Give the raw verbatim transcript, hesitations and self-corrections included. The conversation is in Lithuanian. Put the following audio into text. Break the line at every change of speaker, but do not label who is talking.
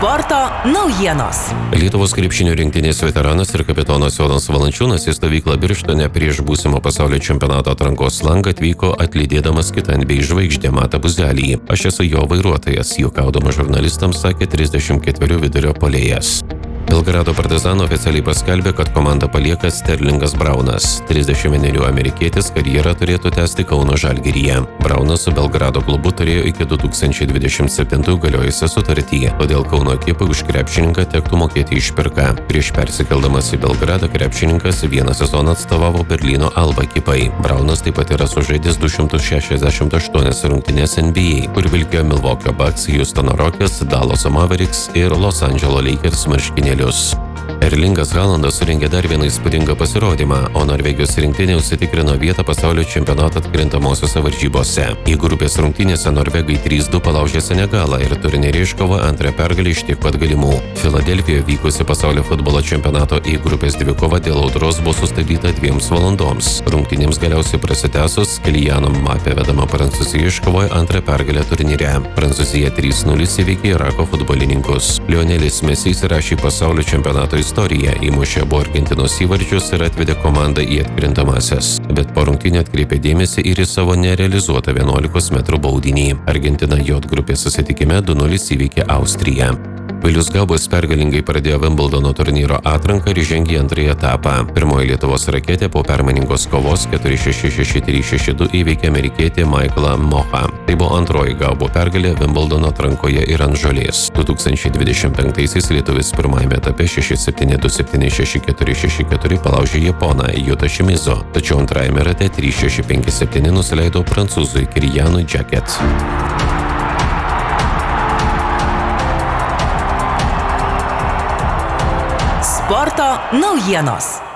Sporto naujienos.
Lietuvos krepšinio rinktinės veteranas ir kapitonas Jonas Valančiūnas į stovyklą Birštone prieš būsimo pasaulio čempionato atrankos langą atvyko atlydėdamas kitą N B A žvaigždę Matą Buzelį. Aš esu jo vairuotojas, juokaudamas žurnalistams sakė trisdešimt ketverių vidurio puolėjas. Belgrado Partizan oficialiai paskelbė, kad komandą palieka Sterlingas Braunas. trisdešimt vienerių amerikietis karjerą turėtų tęsti Kauno Žalgiryje. Braunas su Belgrado klubu turėjo iki du tūkstančiai dvidešimt septintųjų galiojusią sutartį, todėl Kauno ekipai už krepšininką tektų mokėti išpirką. Prieš persikeldamas į Belgradą krepšininkas vieną sezoną atstovavo Berlyno Alba ekipai. Braunas taip pat yra sužaidęs du šimtus šešiasdešimt aštuonias rungtynes N B A, kur vilkėjo Milwaukee Bucks, Houstono Rockets, Dallaso Mavericks ir Los Angeles Lakers marškinėlius. Erlingas Haalandas surengė dar vieną įspūdingą pasirodymą, o Norvegijos rinktinė užsitikrino vietą pasaulio čempionato atkrintamosiose varžybose. Į grupės rungtynėse norvegai trys du palaužė Senegalą ir turnyrį iškovojo antrąją pergalę iš tiek pat galimų. Filadelfijoje vykusi pasaulio futbolo čempionato į grupės dvikova dėl audros buvo sustabdyta dviems valandoms. Rungtynėms galiausiai prasitęsus, Kyliano Mbappé vedama Prancūzija iškovojo antrąją pergalę turnyre. Prancūzija trys nulis įveikė Irako futbolininkus. Lionelis Messi įsirašė į pasaulio čempionato istoriją, įmušė abu Argentinos įvarčius ir atvedė komandą į atkrintamąsias. Bet po rungtynių atkreipė dėmesį ir į savo nerealizuotą vienuolikos metrų baudinį. Argentina J grupės susitikime du nulis įveikė Austriją. Vilius Gaubas pergalingai pradėjo Wimbledono turnyro atranką ir žengė antrąjį etapą. Pirmoji Lietuvos raketė po permainingos kovos keturi šeši šeši trys šeši du įveikė amerikietį Michaelą Mochą. Tai buvo antroji Gaubo pergalė Wimbledono atrankoje ir ant žolės. du tūkstančiai dvidešimt penktaisiais lietuvis pirmajame etape šeši septyni du septyni šeši keturi šeši keturi palaužė Japoną Jutą Shimizu, tačiau antrajame rate trys šeši penki septyni nusileido prancūzui Kylianui Jacquet.
Sporto naujienos.